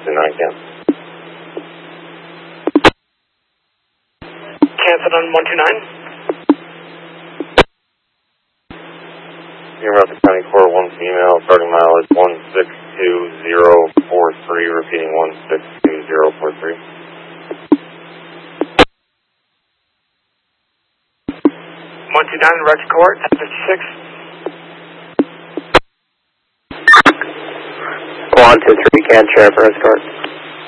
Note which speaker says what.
Speaker 1: 129, cancel.
Speaker 2: Cancelled on 129.
Speaker 1: You're about the County Core, 1 female, starting mileage 162043, repeating 162043.
Speaker 2: 129, Roger Court, 56.
Speaker 3: 123, can share for escort.